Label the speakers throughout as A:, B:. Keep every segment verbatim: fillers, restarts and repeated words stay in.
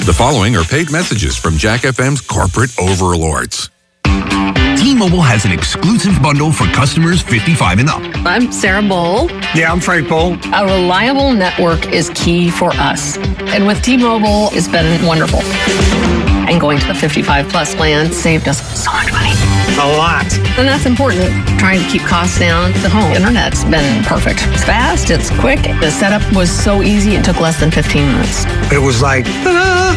A: The following are paid messages from Jack F M's corporate overlords.
B: T-Mobile has an exclusive bundle for customers fifty-five and up.
C: I'm Sarah Bowl.
D: Yeah, I'm Frank Bowl.
C: A reliable network is key for us. And with T-Mobile, it's been wonderful. And going to the fifty-five plus plan saved us so much money.
D: A lot.
C: And that's important. Trying to keep costs down. The home internet's been perfect. It's fast, it's quick. The setup was so easy, it took less than fifteen minutes.
D: It was like, ah.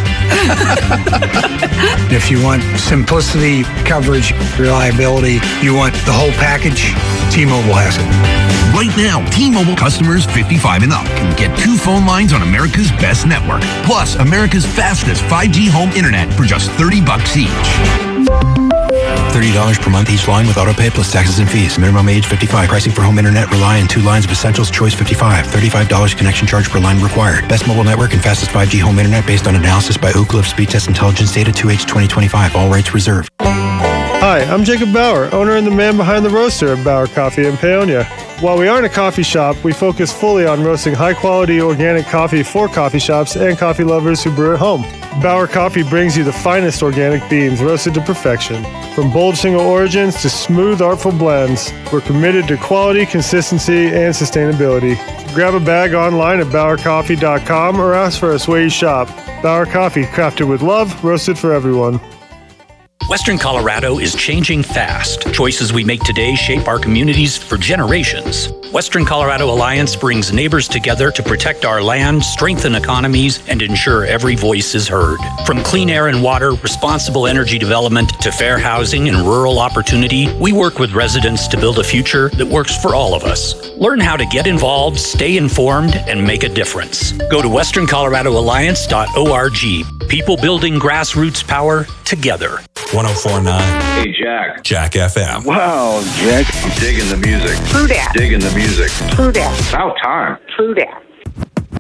D: If you want simplicity, coverage, reliability, you want the whole package, T-Mobile has it.
B: Right now, T-Mobile customers fifty-five and up can get two phone lines on America's best network, plus America's fastest five G home internet for just thirty bucks each.
E: thirty dollars per month each line with autopay plus taxes and fees. Minimum age fifty-five. Pricing for home internet rely on two lines of Essentials Choice fifty-five. thirty-five dollars connection charge per line required. Best mobile network and fastest five G home internet based on analysis by Ookla of Speed Test Intelligence Data two H twenty twenty-five. All rights reserved.
F: Hi, I'm Jacob Bauer, owner and the man behind the roaster of Bauer Coffee in Paonia. While we aren't a coffee shop, we focus fully on roasting high-quality organic coffee for coffee shops and coffee lovers who brew at home. Bauer Coffee brings you the finest organic beans roasted to perfection. From bold shingle origins to smooth, artful blends, we're committed to quality, consistency, and sustainability. Grab a bag online at bauer coffee dot com or ask for us where you shop. Bauer Coffee, crafted with love, roasted for everyone.
G: Western Colorado is changing fast. Choices we make today shape our communities for generations. Western Colorado Alliance brings neighbors together to protect our land, strengthen economies, and ensure every voice is heard. From clean air and water, responsible energy development, to fair housing and rural opportunity, we work with residents to build a future that works for all of us. Learn how to get involved, stay informed, and make a difference. Go to western colorado alliance dot org. People building grassroots power together.
H: one oh four point nine.
I: Hey, Jack.
H: Jack F M.
I: Wow, Jack. I'm digging the music.
J: True that.
I: Digging the music.
J: True that.
I: About time.
J: True that.